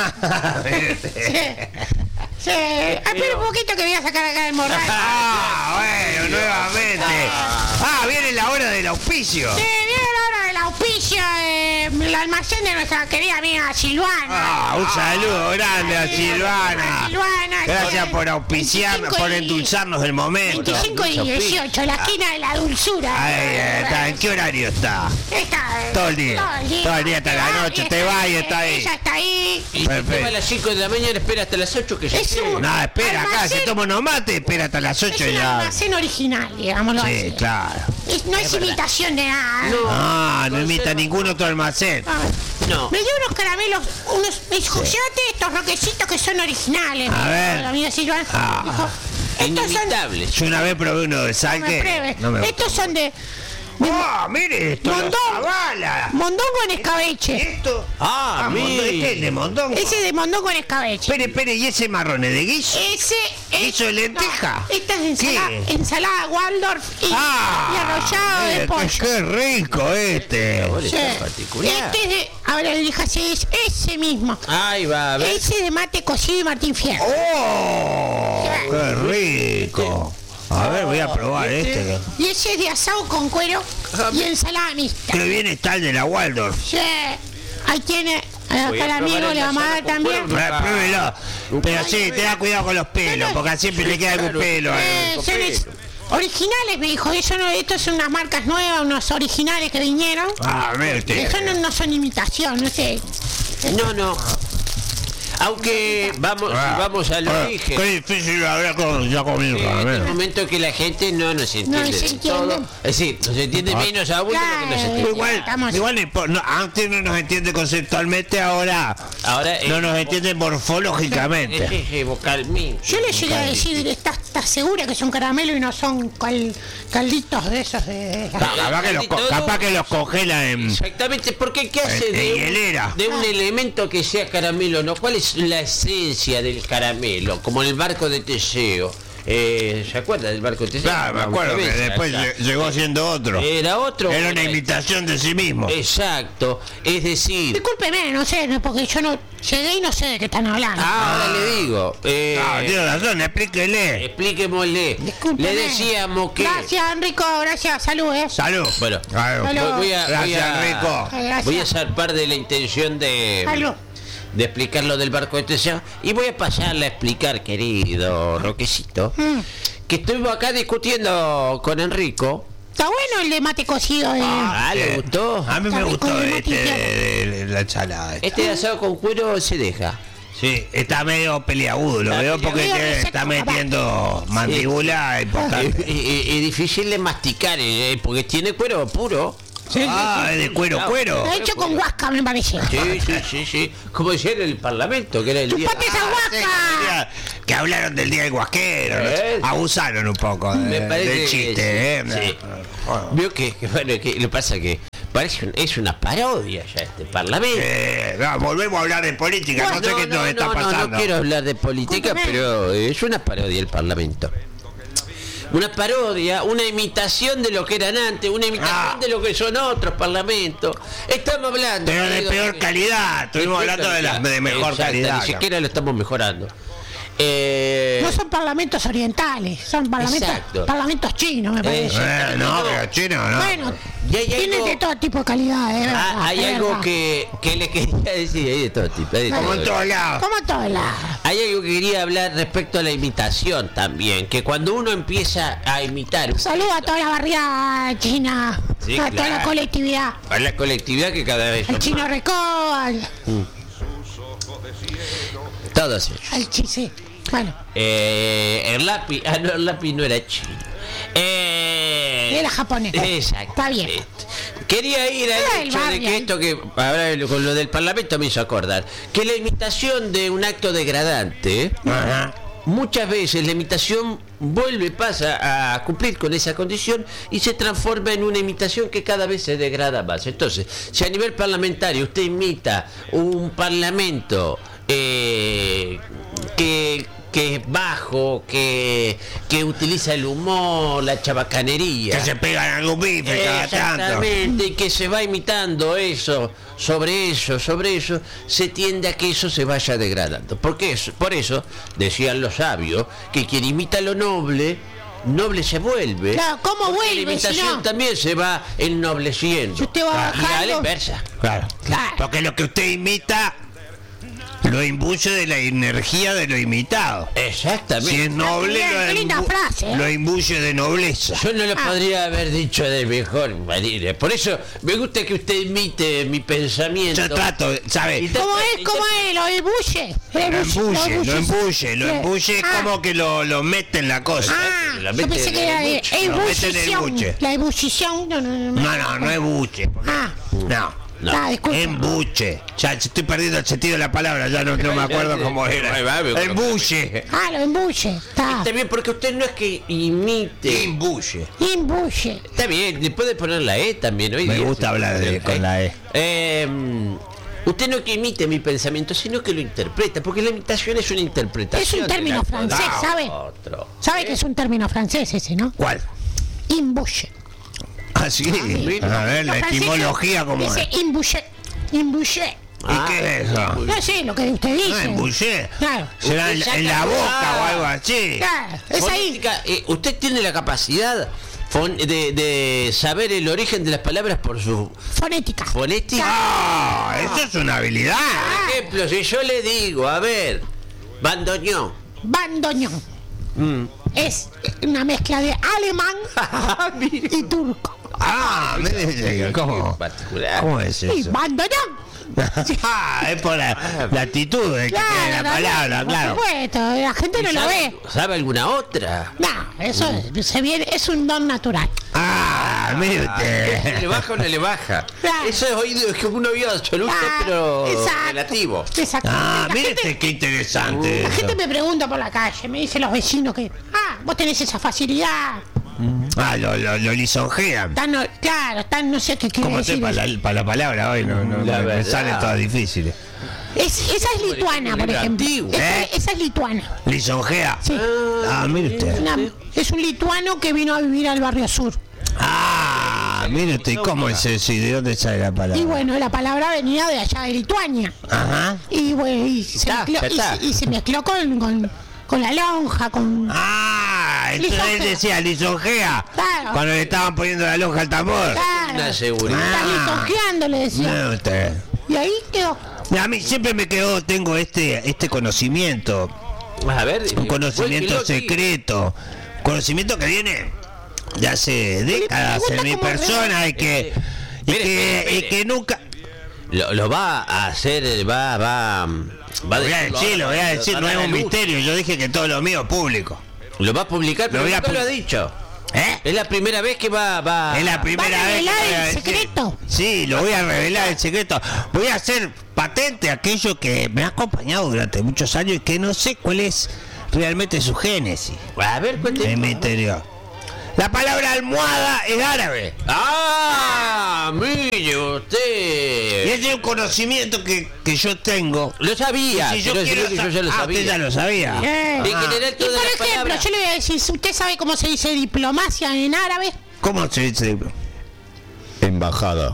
Sí. Sí. Ah, espera un poquito que voy a sacar acá el morral. Ah, bueno, nuevamente. Ah, viene la hora del auspicio. Sí, viene la hora del auspicio, eh, el almacén de nuestra querida amiga Silvana. Ah, un saludo grande a Silvana. Silvana, Gracias que- por auspiciarnos, veinticinco por y- endulzarnos el momento. veinticinco y dieciocho, la esquina de la dulzura. Ahí está, ¿en qué horario está? Está, eh, Todo el día. Todo el día hasta la Va, noche, te va y está ahí. Ella está ahí. Y si Perfecto. te va a las cinco de la mañana, espera hasta las ocho que ya Es llegue. un- No, espera, acá se Almacén- toma unos mates, espera hasta las Es ocho un ya. almacén original, digámoslo Sí, así. claro. Es- no es, imitación de nada. Ah, no imita ningún otro almacén. Ah, No. me dio unos caramelos, unos escuchate estos roquecitos que son originales. A ver. La amiga Silvana Ah. dijo, estos son, Inimitables. Yo una vez probé uno de no sal me que pruebes. no me gustó. Estos son de ¡Oh, mire esto! Mondongo. ¡Los Zavala! Mondongo en escabeche. ¿Esto? Ah, Mondo- mire. este es el de mondongo. Ese de mondongo en escabeche. Espere, espere, ¿y ese marrón es de guiso? Ese es... ¿Guiso de lenteja? No, esta es ensalada, ¿Qué? ensalada Waldorf y, ¡Ah! y arrollado de mire, pollo. qué, qué rico este! Ahora Sí. está particular. Este es de... Ahora déjase es ese mismo. Ahí va, a ver. Ese de mate cocido y Martín Fierro. ¡Oh! ¡Qué rico! A ver, voy a probar este. Y ese es de asado con cuero y ensalada mixta. ¡Qué bien está el de la Waldorf! Sí. Ahí tiene. Acá Voy a el probar amigo el le vamos a dar asado con también. cuero. Eh, Pruébelo. Pero sí, ten cuidado con los pelos, porque siempre le queda algún pelo. Eh, eh. son es- originales, me dijo. Eso no, estos son unas marcas nuevas, unos originales que vinieron. Ah, mire usted. Eso no, no son imitación, no sé. No, no. Aunque vamos, Ah, si vamos al ah, origen. Qué difícil hablar con ya conmigo, En este caramelo. momento que la gente no nos entiende se del entiende. todo. Es decir, nos entiende Ah. menos aún de lo que nos Claro. entiende. Igual, Estamos- igual no impo- no, antes no nos entiende conceptualmente, ahora Ahora eh, no nos entiende morfológicamente. es ese vocal mío. Yo le llegué a decir, ¿estás, estás segura que son caramelo y no son cal- calditos de esos de... Capaz que los, co- capaz que los congela en... Exactamente, porque ¿qué hace En- en de, un, hielera. de un elemento que sea caramelo? ¿No? ¿Cuál es la esencia del caramelo? Como el barco de Teseo. Eh, ¿Se acuerda del barco de Teseo? Claro, me acuerdo que Cabeza, después acá. lle- llegó siendo otro. Era otro. Era una imitación de sí mismo. Exacto. Es decir, Discúlpeme, no sé, no, porque yo no llegué y no sé de qué están hablando. ahora le digo. Eh, Ah, tiene razón, explíquele. Expliquémosle. Discúlpeme. Le decíamos que. Gracias, Enrico, gracias, salud, eh. Salud. Bueno, Salud. Salud. voy a, voy Gracias, a- Enrico. Ay, gracias. voy a zarpar de la intención de. Salud. de explicar lo del barco de Teseo y voy a pasarle a explicar, querido Roquecito, Mm. que estuvimos acá discutiendo con Enrico. Está bueno el de mate cocido de... Ah, ¿le Eh, gustó? A mí me Está rico gustó el este mate de, de- de la ensalada. esta. Este asado con cuero se deja. Sí, está medio peliagudo, lo Está veo porque peliagudo. tiene- está metiendo mandíbula Es, importante. es- es difícil de masticar, eh, porque tiene cuero puro. Ah, es de cuero, cuero. Lo he hecho con huasca, me parece. Sí, sí, sí, sí. Como decía en el Parlamento, que era el día. ¡Chupate esa Ah, sí, huasca! que día- que hablaron del día del guasquero, ¿no? Eh, Abusaron un poco Me de- parece del que chiste, ¿eh? sí. Bueno. Vio que, que, bueno, que le pasa que parece un- es una parodia ya este Parlamento. Eh, no, volvemos a hablar de política, no, sé qué nos está no, pasando. no quiero hablar de política, Escúchame. pero es una parodia el Parlamento. Una parodia, una imitación de lo que eran antes, una imitación Ah. de lo que son otros parlamentos. Estamos hablando. Pero de querido, peor de- calidad, estuvimos de peor hablando de, la, calidad. de mejor Exacto, calidad. Ni siquiera lo estamos mejorando. Eh, No son parlamentos orientales, son parlamentos, Exacto. parlamentos chinos, me parece. Eh, no, pero chino, no. Bueno, Y hay tienen algo- de todo tipo de calidad, eh, ah, verdad, hay es algo verdad. que, que le quería decir, hay de todo tipo. hay de Como todo. en todos lados. Como en todos lados. Hay algo que quería hablar respecto a la imitación también, que cuando uno empieza a imitar Saludos a toda la barriada china, Sí, a toda la claro. colectividad, a la colectividad que cada vez al son chino más, Recó, al, todos ellos. al chi- sí. Bueno, Eh, el lápiz, ah no, el lápiz no era chino. Eh, era japonés. Exacto. Está bien. Quería ir Era al del hecho de barrio, que ¿eh? esto que ahora lo- con lo del Parlamento me hizo acordar, que la imitación de un acto degradante, Ajá. muchas veces la imitación vuelve, pasa a cumplir con esa condición y se transforma en una imitación que cada vez se degrada más. Entonces, si a nivel parlamentario usted imita un parlamento eh, que, que es bajo, que, que utiliza el humor, la chabacanería, Que se pegan algún bife cada tanto. exactamente, y que se va imitando eso, sobre eso, sobre eso, se tiende a que eso se vaya degradando. Porque eso, por eso, decían los sabios, que quien imita lo noble, noble se vuelve. Claro, ¿cómo Porque vuelve, la imitación si no? también se va ennobleciendo. Si usted va y a la bajando- inversa. Claro. Claro. Porque lo que usted imita lo imbuye de la energía de lo imitado. Exactamente. Si es noble, Qué lo, linda imbu- frase, ¿eh? lo imbuye de nobleza. Yo no lo Ah. podría haber dicho de mejor manera. Por eso me gusta que usted imite mi pensamiento. Yo trato, Y ¿sabe? ta- ¿Cómo y es? ta- ¿Cómo es? ¿Lo embulle? Lo embulle, lo embulle, lo Sí. embulle es Ah. como que lo, lo mete en la cosa. Ah, La yo mete pensé en que el era de embuche. Lo mete en el ebullición. buche. La ebullición, no, no, no. No, no, no es buche. porque- Ah. No. No. Ah, disculpe. Embuche. Ya estoy perdiendo el sentido de la palabra, ya no, no me acuerdo cómo era. Embuche. Ah, lo embuche. Está. Está bien, porque usted no es que imite. Embuche. Embuche. Está bien, le puede poner la E también. Hoy Me día gusta se hablar puede de- poner con la E. Eh, usted no que imite mi pensamiento, sino que lo interpreta, porque la imitación es una interpretación. Es un de término la- francés, Ah, ¿sabe? Otro. ¿Sabe que es un término francés ese, no? ¿Cuál? Embuche. Ah, sí. A ver, la Los franceses etimología como es. dice embuche. Embuche. ¿Y qué es eso? No sé lo que usted No, dice. embuché. Claro. Será en, Usted en la saca- boca o Ah. algo así. Claro, es ahí. Fonética, eh, usted tiene la capacidad fon- de, de saber el origen de las palabras por su Fonética. fonética. Ah, eso es una habilidad. Por ejemplo, si yo le digo, a ver, bandoneón. Bandoneón. Es una mezcla de alemán y turco. Ah, mire, ¿cómo? Particular. ¿Cómo es Y eso? bandoneón. Ah, es por la, la actitud de que tiene la Claro, palabra, por claro. supuesto, la gente no lo ¿Sabe, ve. ¿Sabe alguna otra? No, eso es, se viene, es un don natural. Ah, mire usted. ¿Le baja o no le baja? Claro. Eso es oído, es como un oído absoluto, Ah, pero exacto. relativo. Exacto. Ah, La mire gente- usted qué interesante. La eso. gente me pregunta por la calle, me dicen los vecinos que, ah, vos tenés esa facilidad. Ah, lo, lo, lo lisonjean. Tan, no- claro, tan no sé qué quiere ¿Cómo decir. sé para eso. la, para la palabra hoy? No, no, La me, me verdad. salen todas difíciles. Es, esa es lituana, por ejemplo. Negativo. Esa, ¿Eh? esa es lituana. Lisonjea. Sí. Ah, mire usted. Una- es un lituano que vino a vivir al barrio sur. Ah, mire usted, ¿cómo es eso? ¿Y de dónde sale la palabra? Y bueno, la palabra venía de allá de Lituania. Ajá. Y bueno, y se, Está, mezcló, ya y, está. se- y se mezcló con, con, con la lonja, con... Ah, entonces él Lisonjea. decía lisonjea. Claro. Cuando le estaban poniendo la lonja al tambor. Claro. Una seguridad. Estás Ah. lisonjeando, le decía. Mire usted. Y ahí quedó. A mí siempre me quedó, tengo este este conocimiento, A ver, un conocimiento Loki. secreto, conocimiento que viene de hace décadas gusta en mi cómo persona y que y Mire, que, mire, y mire. que nunca Lo, lo va a hacer, va, va, va a voy a decirlo decir, lo ahora, voy a decir, no dar es a un luz. misterio, yo dije que todo lo mío es público. Lo va a publicar, pero Lo voy a nunca lo ha pu- dicho. ¿Eh? Es la primera vez que va, va. Es la primera ¿Va a vez que revelar voy a el decir. secreto? Sí, lo voy a revelar el secreto. Voy a hacer patente aquello que me ha acompañado durante muchos años y que no sé cuál es realmente su génesis A ver, cuénteme. en mi interior. La palabra almohada es árabe. Ah, mire usted. Y ese es un conocimiento que, que yo tengo. Lo sabía, Si yo pero quiero creo que yo sa- ya lo ah, sabía. usted ya lo sabía. Bien. En Ah. general Y todas por las ejemplo, palabras. yo le voy a decir, si usted sabe cómo se dice diplomacia en árabe, ¿Cómo se dice? Embajada.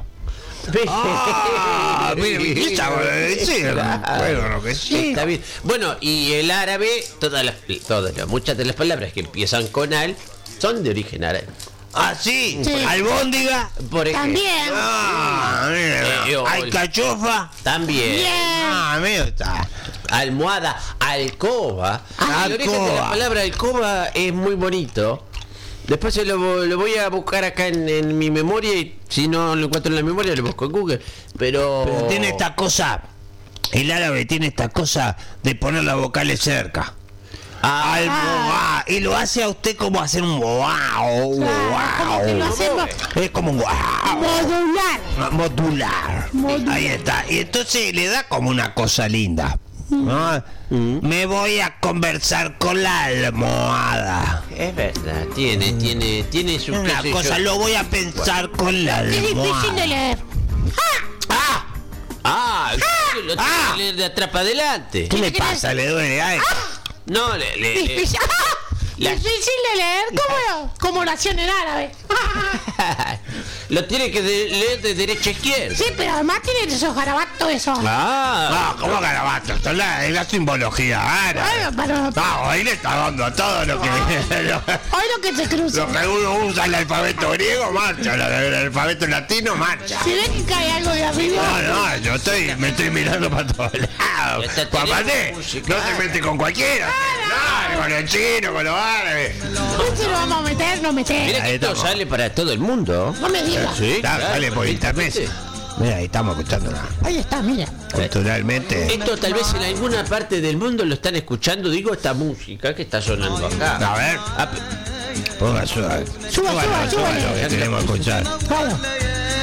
Ah, mire, ¿qué sabe decir? Claro. Bueno, lo que sí. Está bien. Bueno, y el árabe, todas las, todas las, muchas de las palabras que empiezan con al son de origen árabe. Ah, sí. Sí. Albóndiga. Por ejemplo. también. Ah, mire. Eh, o- Alcachofa. También. Bien. Ah, mire está. Almohada, alcoba. El origen de la Alcoba. palabra alcoba es muy bonito. Después se lo, lo voy a buscar acá en, en mi memoria y si no lo encuentro en la memoria lo busco en Google. Pero, Pero tiene esta cosa. El árabe tiene esta cosa de poner las vocales cerca. Ah, Almohada. Y lo hace a usted como hacer un wow. Claro, como que lo wow. hacemos Es como un wow. modular. Modular. Modular. Ahí está. Y entonces le da como una cosa linda. ¿no? Me voy a conversar con la almohada. es verdad, tiene, tiene, tiene su Una qué sé cosa, yo. lo voy a pensar con la Es difícil de almohada. leer. ¡Ah! Ah, usted lo tiene Ah. que leer de atrás para adelante. ¿Qué le pasa? ¿Le duele? Ay. No, le, le- le- Difícil, La- difícil de leer como, como oración en árabe. lo tiene que de- leer de derecha a izquierda. Sí, pero además tiene esos garabatos esos. Ah, No, ¿cómo garabato? Esto es la, es la simbología árabe. Bueno, pero No, ahí le está dando a todo lo que, lo, hoy lo que se cruza. lo que uno usa el alfabeto griego, marcha. El, el alfabeto latino, marcha. Si ven que cae algo de arriba. No, no, yo estoy, me estoy mirando para todos lados. Esta Aparte, tenemos música. no se mete con cualquiera. No, con el chino, con los árabes. ¿Dónde lo vamos a meter? No meter. mira que Ahí esto estamos. sale para todo el mundo. No me digas. Sí, Está, claro, sale por internet. ¿viste? Mira, ahí estamos escuchando nada. Ahí está, mira. Culturalmente. Esto tal vez en alguna parte del mundo lo están escuchando, digo, esta música que está sonando acá. A ver, Ah, pe- ponga suave. Suba, suba, Súbalo, súbale. súbalo, que queremos escuchar. Claro.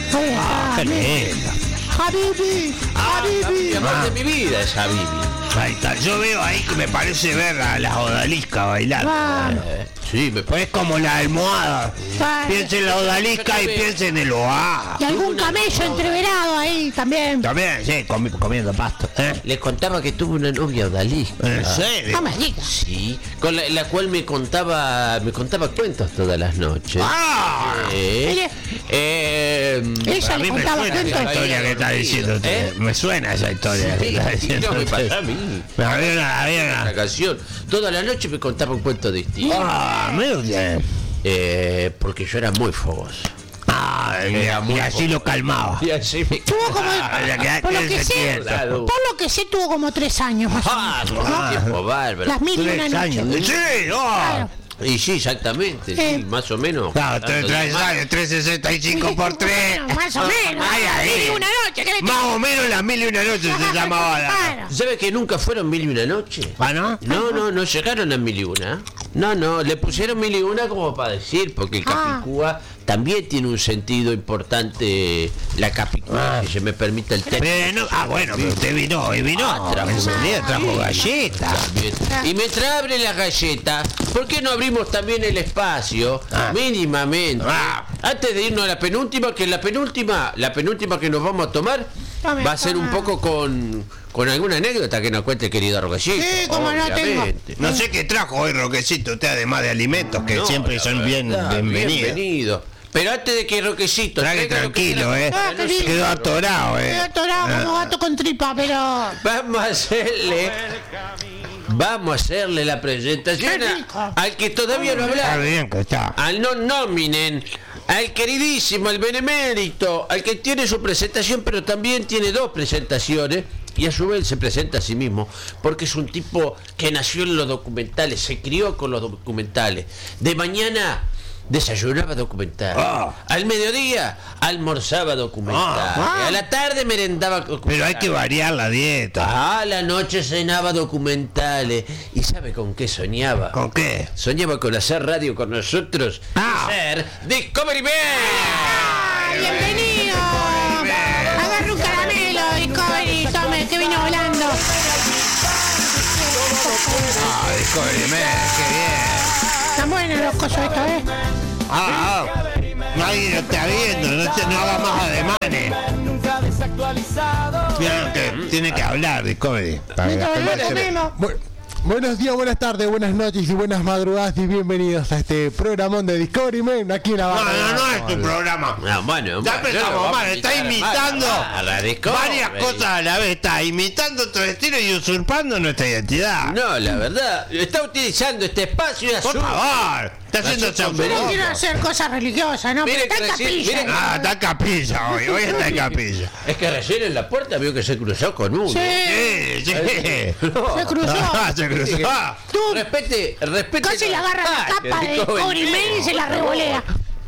Ahí Ah, está. qué lindo. Habibi, Habibi. El amor de mi vida es Habibi. Ahí está. Yo veo ahí que me parece ver a la odalisca bailando. Vamos. Eh, sí, me Pues es como la almohada. Vale. Piensa en la odalisca y piensa en el oá. Y algún camello entreverado ahí también. También, sí, comi- comiendo pasto. ¿Eh? Les contaba que tuve una novia odalisca. ¿En serio? No me digas. Sí, con la, la cual me contaba me contaba cuentos todas las noches. ¡Ah! Eh, Ella- eh, Ella A le mí me contaba suena esa cuentos. historia que está diciendo usted. ¿Eh? Me suena esa historia que Sí, está sí, diciendo no me usted. pasa a mí. Había una, había la una. canción. Toda la noche me contaba un cuento distinto. Ah, muy bien. Eh, porque yo era muy fogoso. Ah, y, Era muy y así lo calmaba. Y así me... Tuvo como. Ah, ya que- Por lo que que se sé, quieto. por lo que sé, tuvo como tres años más o Ah, menos. no, ¿no? tiempo bárbaro. Las mil y una Tres años. noches. Sí, oh. Claro. Y sí, exactamente, Eh. sí, más o menos. Claro, tres, tres años, trescientos sesenta y cinco por tres. Bueno, más o menos. Ay, ay. Mil y una noche, ¿qué le Más o menos las mil y una noches se llamaba. la- Claro. ¿Sabe que nunca fueron mil y una noche? ¿Ah, no? No, no, no llegaron a mil y una. No, no, le pusieron mil y una como para decir, porque el Ah. Capicúa también tiene un sentido importante, la Capicúa, Ah. si se me permite el término. Pero no- ah, bueno, pero usted vino y vino. Ah, trajo- Enseguida trajo galletas. Bien. Y mientras abre la galleta, ¿por qué no abrimos también el espacio? Ah. Mínimamente. Ah. Antes de irnos a la penúltima, que la penúltima, la penúltima que nos vamos a tomar Tome, va a ser un toma. poco con, con alguna anécdota que nos cuente el querido Roquecito. Sí, cómo no tengo. obviamente. No sé qué trajo hoy Roquecito usted, además de alimentos, que No, siempre la son bien verdad, bienvenidos. bienvenido. Pero antes de que Roquecito Trague traiga lo que tranquilo, se eh. Ah, qué lindo. Quedó atorado, eh. Quedó atorado como gato con tripa, pero. Vamos a hacerle Vamos a hacerle la presentación Qué a- rico. al que todavía no Está habla, bien que está. al no nominen, al queridísimo, al benemérito, al que tiene su presentación, pero también tiene dos presentaciones. Y a su vez se presenta a sí mismo, porque es un tipo que nació en los documentales, se crió con los documentales. De mañana desayunaba documental. Ah. Al mediodía almorzaba documental. Ah. A la tarde merendaba documental. Pero hay que variar la dieta. A la noche cenaba documentales. ¿Y sabe con qué soñaba? ¿Con qué? Soñaba con hacer radio con nosotros Ah. y ser Discovery Man. ¡Ah, bienvenido! Agarra un caramelo, Discovery, tome, que vino volando. Ah, Discovery Man, qué bien. Están buenos los cosos estos, ¿eh? Ah, ah. Nadie lo está viendo, no, se- no haga más ademanes. Tiene que, tiene que hablar, Discovery. para que la Mientras gente lo se ve. comemos. Bu- buenos días, buenas tardes, buenas noches y buenas madrugadas y bienvenidos a este programón de Discovery Man aquí en la No, barra. no, no es tu programa. No, bueno, Ya bueno, empezamos vamos mal, a está invitar a imitando Marta, a la Discovery. varias cosas a la vez, está imitando otro estilo y usurpando nuestra identidad. No, la verdad, está utilizando este espacio y Por azul. favor, está haciendo Razón chanfle. Pero conveniente. quiero hacer cosas religiosas, ¿no? Mire Pero está en que recién- capilla. mire- Ah, está en capilla hoy, hoy está en capilla. Es que recién en la puerta vio que se cruzó con uno. Sí, Sí, sí. No. se cruzó. Ah, se cruzó. Tú Respete, respete. casi le agarra la capa de Discovery Man y se la revolea.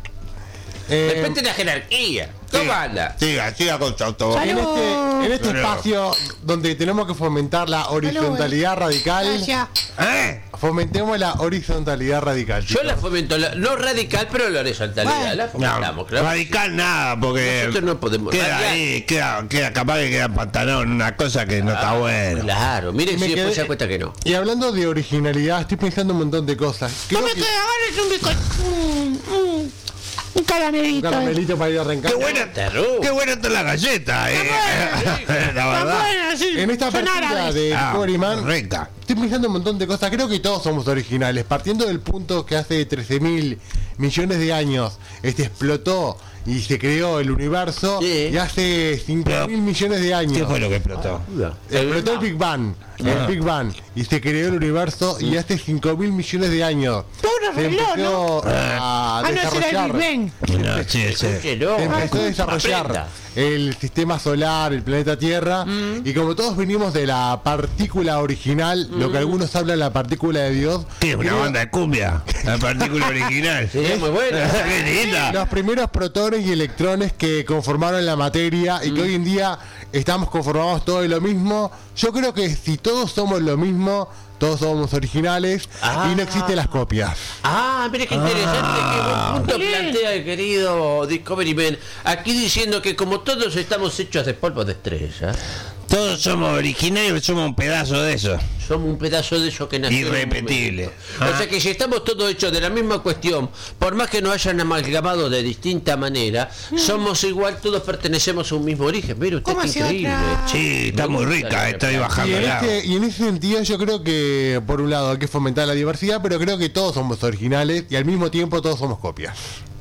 Eh, Respete la jerarquía. ¿Cómo anda? Siga, siga con su autobús. en este, en este Salud. espacio donde tenemos que fomentar la horizontalidad radical, Gracias. ¿Eh? fomentemos la horizontalidad radical. Yo la fomento, la- no radical, pero la horizontalidad. Bueno. La fomentamos, No, claro. radical nada, porque Nosotros no podemos queda radiar. ahí, queda, queda capaz que queda pantalón, una cosa que no está buena. Claro, miren Me si después quedé- se da cuenta que no. Y hablando de originalidad, estoy pensando un montón de cosas. Creo No me que queda, agarres un bizcocho. Un, un, un caramelito. un caramelito para ir a arrancar. Qué buena, Te arrugo. qué buena está la galleta, eh. la Está verdad. buena, sí. En esta Son partida árabes. de Ah, Discovery Man, correcta. estoy pensando un montón de cosas. Creo que todos somos originales. Partiendo del punto que hace trece mil millones de años este explotó y se creó el universo. Sí. Y hace cinco Pero, mil millones de años ¿Qué fue lo que explotó? explotó el Big Bang. El Big Bang. Y se creó el universo. Y hace cinco mil millones de años Pobre se reloj, empezó a Ah, no, será el desarrollar. Big Bang. No, sí, sí. Escúchelo. Se empezó a desarrollar Aprenda. el sistema solar, el planeta Tierra, y como todos venimos de la partícula original, lo que algunos hablan la partícula de Dios, ¿Qué? ¿Una creo- banda de cumbia? La partícula original. Sí, es muy buena. Qué linda. los primeros protones y electrones que conformaron la materia y que hoy en día estamos conformados todos de lo mismo, yo creo que si todos somos lo mismo, todos somos originales Ah. y no existen las copias. Ah, mire qué interesante, qué buen punto plantea el querido Discovery Man. Aquí diciendo que como todos estamos hechos de polvo de estrella, Todos somos originarios, somos un pedazo de eso. somos un pedazo de eso que nació en un Irrepetible. momento. Ah. O sea que si estamos todos hechos de la misma cuestión, por más que nos hayan amalgamado de distinta manera, somos igual, todos pertenecemos a un mismo origen. Mire usted ¿Cómo qué hace increíble. otra? Sí, está muy rica, estoy Y bajando en, el agua. este, y en ese sentido yo creo que por un lado hay que fomentar la diversidad, pero creo que todos somos originales y al mismo tiempo todos somos copias.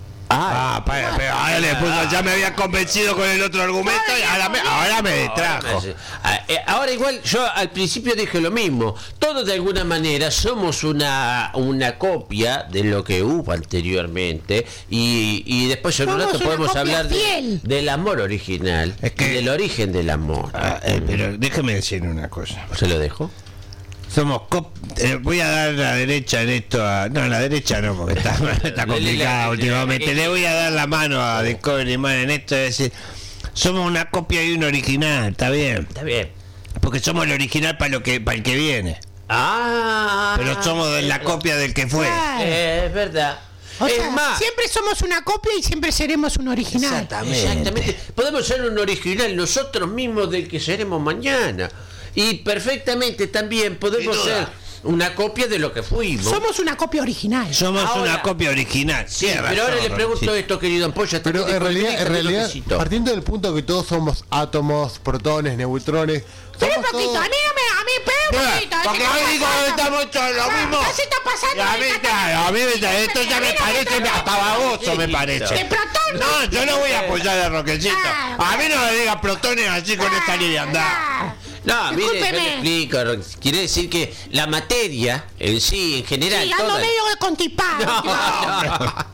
Ah, para, pero ahora le puso, ya me había convencido con el otro argumento y ahora me, ahora me distrajo. Ah, eh, Ahora igual yo al principio dije lo mismo. Todos de alguna manera somos una una copia de lo que hubo anteriormente y, y después en un Somos rato una podemos copia hablar de- fiel. del amor original, Es que- y del origen del amor. Ah, eh, pero déjeme decir una cosa. ¿Se lo dejo? Somos cop eh, voy a dar la derecha en esto a... No, la derecha no, porque está, está complicada últimamente. Le voy a dar la mano a Discovery Man en esto, es decir, somos una copia y un original, está bien. Está bien. Porque somos el original para lo que para el que viene. Ah, Pero somos de la copia del que fue. Claro. eh, es verdad. O es sea, más, siempre somos una copia y siempre seremos un original. exactamente. Podemos ser un original nosotros mismos del que seremos mañana. Y perfectamente también podemos Sin duda. ser una copia de lo que fuimos. Somos una copia original. Somos Ahora- una copia original. Sí, Tiene pero ahora razón, le pregunto Ron. esto, querido Ampolla. Pero también en realidad, en déjame un realidad toquecito. partiendo del punto que todos somos átomos, protones, neutrones, Espera un somos poquito, todos- a mí no me... A mí, espera un Mira, poquito. ¿qué porque está hoy digo que pasando? estamos todos lo Ah, mismo. ¿qué se está pasando? A mí, ya, a mí me- esto ya me parece hasta baboso, me De parece. protón. No, yo no voy a apoyar a Roquecito. A mí no me digas protones así con esta liviandad. Ah, No, mire, yo Discúlpeme. le explico. Ro- Quiere decir que la materia en sí, en general, Sí, ando toda- medio constipado. No,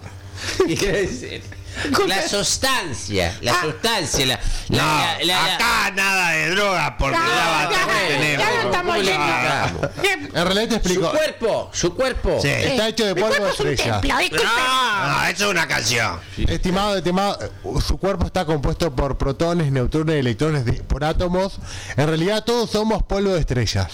no. Quiere decir, la sustancia, la Ah. sustancia, la, No, la, la- la- acá nada de droga porque Ya, ya va ya, a tener. ya lo estamos ¿Cómo le yendo. explicamos? Bien. En realidad te Su explico. cuerpo, su cuerpo. Sí. Está hecho de Mi polvo de cuerpo es un estrellas. templo, disculpe. No, eso es una canción. Estimado, estimado, eh, su cuerpo está compuesto por protones, neutrones y electrones de- por átomos. En realidad todos somos polvo de estrellas.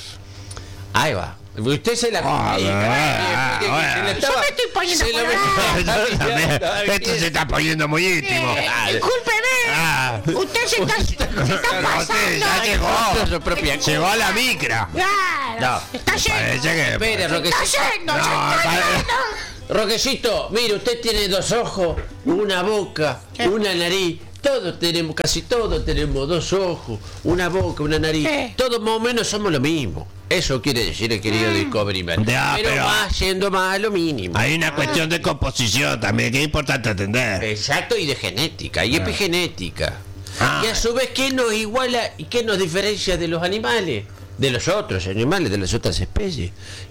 Ahí va. Usted se la Ah, complica, ah, que- que- que ah, se le ah. estaba- Yo me estoy poniendo se lo- colorado. Yo también. Esto se está poniendo muy íntimo. Eh, discúlpeme. Ah. Usted se está, se está No sé, ya pasando. llegó. Su propia Llegó a la micra. Claro. No, Está yendo. Parece que. Espere, Se está Roquecito. yendo. se No, está para- yendo. Roquecito, mire, usted tiene dos ojos, una boca, una nariz. Todos tenemos, casi todos tenemos dos ojos, una boca, una nariz. Sí. Todos más o menos somos lo mismo. Eso quiere decir el querido Discovery Man. Ya, pero, pero- va yendo más a lo mínimo. Hay una cuestión de composición también que es importante entender. Exacto, y de genética, y epigenética. Ah. Y a su vez, ¿qué nos iguala y qué nos diferencia de los animales? De los otros animales, de las otras especies.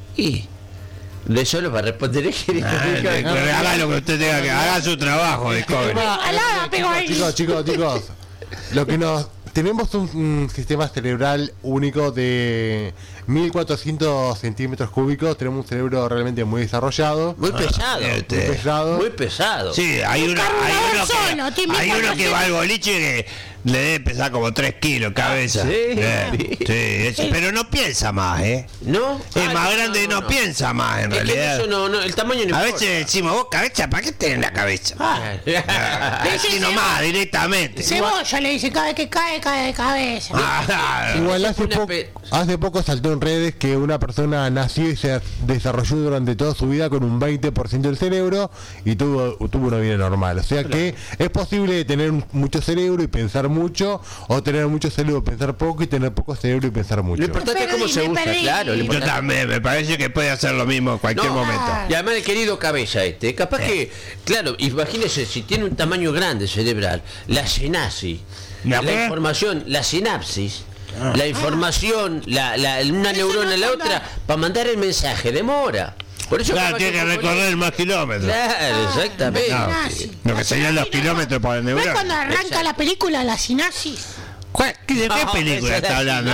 Y de eso lo va a responder el querido Ah, Discovery Man. que haga lo que usted tenga que haga su trabajo, Discovery. Alada, pego ahí. Chicos, chicos, chicos. Lo que nos tenemos un, un sistema cerebral único de mil cuatrocientos centímetros cúbicos. Tenemos un cerebro realmente muy desarrollado, Muy pesado. mire muy usted. pesado. Muy pesado. Sí, hay uno, hay uno solo, que, tiene hay uno que cuatrocientos. va al boliche que le debe pesar como tres kilos cabeza. Ah, sí. Eh, sí, ese- pero no piensa más, ¿eh? ¿No? Es Ah, más no, grande y no, no. piensa más, en Es que realidad. eso no, no, el tamaño no A importa. veces decimos, vos cabeza, ¿para qué tenés la cabeza? Ah. Así Ese nomás, directamente. Cebolla le dice, cada vez que cae, cae de cabeza. Ah, Igual hace, Una po- pe- hace poco saltó en redes que una persona nació y se desarrolló durante toda su vida con un veinte por ciento del cerebro y tuvo, tuvo una vida normal. O sea que es posible tener mucho cerebro y pensar mucho, o tener mucho cerebro y pensar poco, y tener poco cerebro y pensar mucho. Lo importante es cómo perdí, se me usa, perdí. claro. lo yo importante- también, me parece que puede hacer lo mismo en cualquier No. momento. Y además el querido cabeza este, capaz que, claro, imagínese si tiene un tamaño grande cerebral, la sinapsis, ¿La la qué? información, la sinapsis, la información, la, la, una Eso neurona no a la es otra, para mandar el mensaje demora. Por eso Claro, capaz tiene que compone- recorrer más kilómetros. Claro, exactamente. Ah, sí. Lo que serían los kilómetros para el ¿Ves neurón. cuando arranca la película La Sinapsis? ¿Cuál- ¿Qué, ¿De qué No, película esa está era- hablando? no.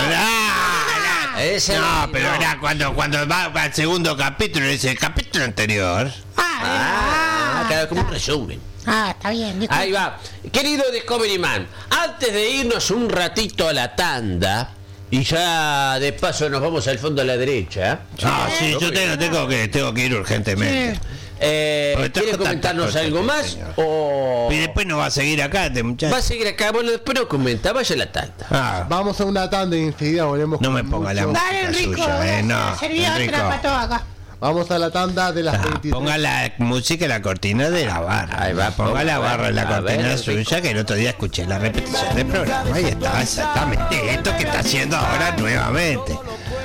Ah, Esa no, era- pero no. era cuando, cuando va al segundo capítulo, dice el capítulo anterior. Ah, Ah, ah, claro, como un resumen. ah, está bien. disculpe. Ahí va. Querido Discovery Man, antes de irnos un ratito a la tanda, Y ya de paso nos vamos al fondo a la derecha. ¿eh? Ah, sí, yo tengo, tengo, que, tengo que ir urgentemente. Eh, Porque ¿Quiere tengo comentarnos tantas algo cosas, más? señor. O... Y después no va a seguir acá este muchacho. Va a seguir acá, bueno, después nos comenta, vaya a la tanda. Ah, Vamos a una tanda y enseguida volvemos. no con me ponga la mucho- Dale, música Enrico. suya, eh, no. Servía Enrico. otra para todo acá. Vamos a la tanda de las Ah, veintitrés. ponga la música y la cortina de la barra. Ahí va, ponga la ponga, barra en la a cortina ver, suya, que el otro día escuché la repetición del programa. Ahí está, exactamente esto que está haciendo ahora nuevamente.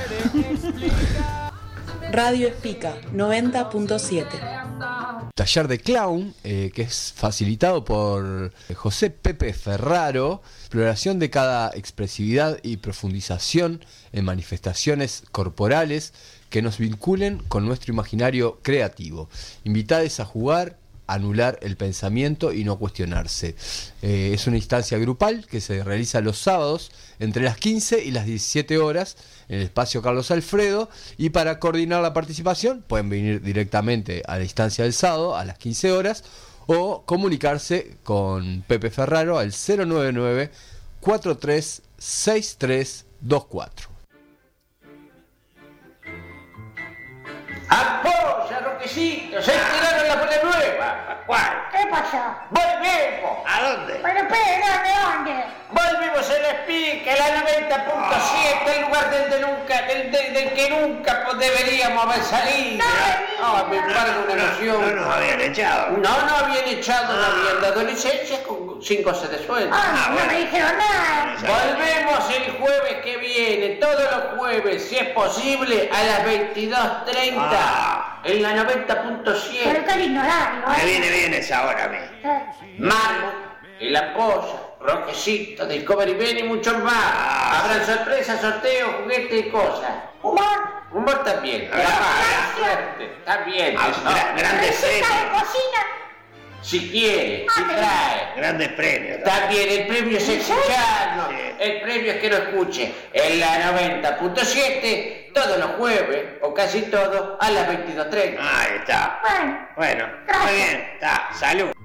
Radio Espica noventa punto siete. Taller de clown, eh, que es facilitado por José Pepe Ferraro, exploración de cada expresividad y profundización en manifestaciones corporales que nos vinculen con nuestro imaginario creativo. Invitades a jugar, anular el pensamiento y no cuestionarse. Eh, es una instancia grupal que se realiza los sábados entre las quince y las diecisiete horas en el espacio Carlos Alfredo, y para coordinar la participación pueden venir directamente a la instancia del sábado a las quince horas o comunicarse con Pepe Ferraro al cero nueve nueve, cuatro tres seis tres dos cuatro. ¡Apoya, Roquecito! ¡Se tiraron la bola nueva! ¿Cuál? ¿Qué pasó? ¡Volvemos! ¿A dónde? Pero espera, ¿de dónde? Volvimos a la Espica, la noventa punto siete, el lugar del, de nunca, del, del, del que nunca pues, deberíamos haber salido. No, me embarga una No noción. nos habían echado. No, no habían echado, no habían dado licencias con cinco horas de sueldo. Ah, no me dijeron nada. Volvemos el jueves que viene, todos los jueves, si es posible, a las veintidós treinta, Ah. en la noventa punto Pero siete. qué lindo horario, Me ¿eh? viene bien esa hora a mí. Eh, Marmo, El Ampolla, Roquecito, Discovery Ben y muchos más. Habrán sorpresas, sorteos, juguetes y cosas. Humor. Humor también. Ah, La suerte, también. Ah, eso. gra- grandes Receta de premios. cocina. Si quiere, si Ah, trae. Grandes premios. También el premio es escucharnos. Sí. El premio es que lo escuche en la noventa punto siete todos los jueves, o casi todos, a las veintidós treinta. Ahí está. Bueno. Bueno, Gracias. muy bien. Está. Salud.